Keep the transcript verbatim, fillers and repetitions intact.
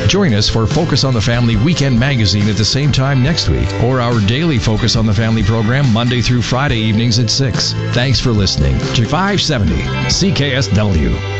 Join us for Focus on the Family Weekend Magazine at the same time next week, or our daily Focus on the Family program Monday through Friday evenings at six. Thanks for listening to five seventy C K S W.